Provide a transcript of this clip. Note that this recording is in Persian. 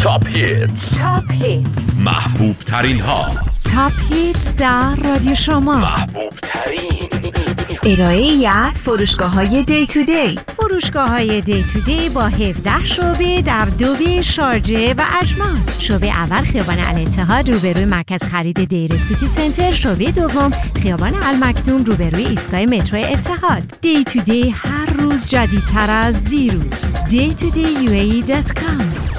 تاپ هیتس محبوب ترین ها. تاپ هیتس در رادیو شما. محبوب ترین ارائه‌ای از فروشگاه‌های دی تو دی. فروشگاه‌های دی تو دی با 17 شعبه در دوبه، شارجه و اجمان. شعبه اول خیابان الاتحاد روبروی مرکز خرید دیر سیتی سنتر. شعبه دوم خیابان المکتوم روبروی ایستگاه مترو اتحاد. دی تو دی هر روز جدیدتر از دیروز. daytoday.com